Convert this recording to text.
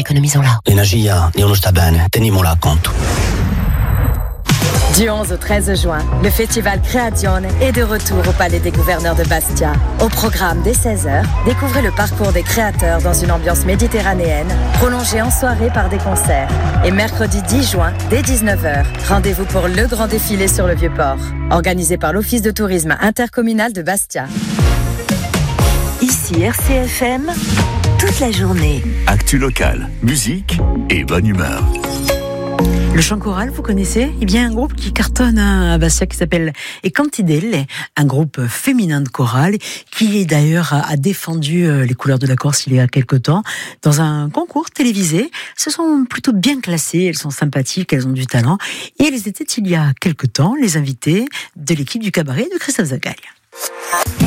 economisons-la. L'energia non sta bene, teniamola a conto. Du 11 au 13 juin, le festival Creazione est de retour au Palais des Gouverneurs de Bastia. Au programme dès 16h, découvrez le parcours des créateurs dans une ambiance méditerranéenne, prolongée en soirée par des concerts. Et mercredi 10 juin, dès 19h, rendez-vous pour le grand défilé sur le Vieux-Port, organisé par l'Office de tourisme intercommunal de Bastia. Ici RCFM, toute la journée. Actu locale, musique et bonne humeur. Le chant choral, vous connaissez ? Eh bien, un groupe qui cartonne à Bastia qui s'appelle I Cantidelle, un groupe féminin de chorale qui d'ailleurs a défendu les couleurs de la Corse il y a quelque temps dans un concours télévisé. Elles sont plutôt bien classées, elles sont sympathiques, elles ont du talent et elles étaient il y a quelque temps les invitées de l'équipe du cabaret de Christophe Zagalia.